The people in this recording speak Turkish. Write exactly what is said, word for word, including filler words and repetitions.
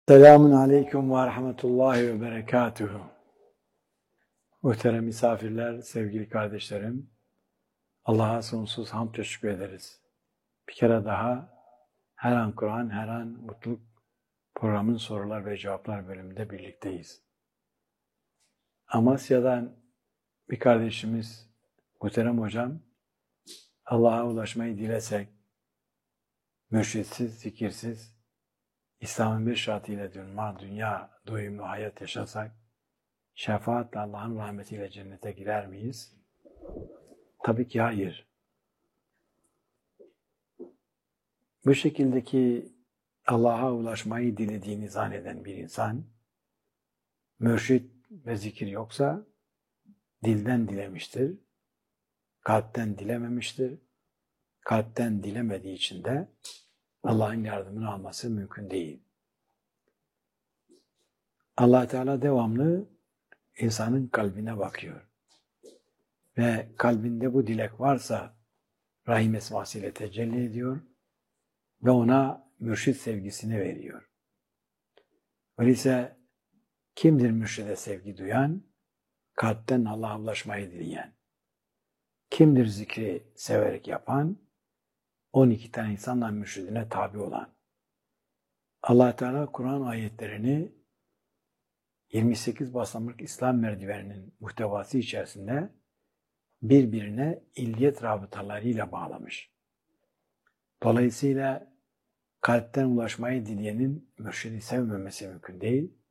Selamun Aleyküm ve Rahmetullahi ve Berekatuhu. Muhterem misafirler, sevgili kardeşlerim, Allah'a sonsuz hamd teşekkür ederiz. Bir kere daha her an Kur'an, her an mutluluk programın sorular ve cevaplar bölümünde birlikteyiz. Amasya'dan bir kardeşimiz, muhterem hocam, Allah'a ulaşmayı dilesek, mürşitsiz, zikirsiz, İslam'ın bir şartıyla dünya, dünya doyumlu hayat yaşasak, şefaatle Allah'ın rahmetiyle cennete girer miyiz? Tabii ki hayır. Bu şekildeki Allah'a ulaşmayı dilediğini zanneden bir insan, mürşit ve zikir yoksa dilden dilemiştir, kalpten dilememiştir. Kalpten dilemediği için de Allah'ın yardımını alması mümkün değil. Allah Teala devamlı insanın kalbine bakıyor. Ve kalbinde bu dilek varsa Rahim esmasıyla tecelli ediyor ve ona mürşit sevgisini veriyor. Öyleyse kimdir mürşide sevgi duyan? Kalpten Allah'a ulaşmayı dileyen. Kimdir zikri severek yapan? on iki tane insanla mürşidine tabi olan. Allah Teala Kur'an ayetlerini yirmi sekiz basamak İslam merdiveninin muhtevası içerisinde birbirine illiyet rabıtalarıyla bağlamış. Dolayısıyla kalpten ulaşmayı dileyenin mürşidi sevmemesi mümkün değil.